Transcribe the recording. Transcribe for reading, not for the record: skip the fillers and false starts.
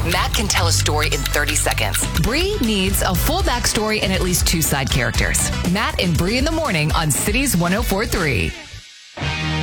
Matt can tell a story in 30 seconds. Bree needs a full backstory and at least 2 side characters. Matt and Bree in the morning on Cities 104.3.